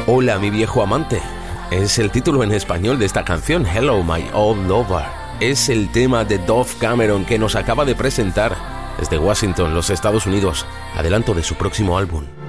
Hola, mi viejo amante. Es el título en español de esta canción, Hello, My Old Lover. Es el tema de Dove Cameron que nos acaba de presentar desde Washington, los Estados Unidos, adelanto de su próximo álbum.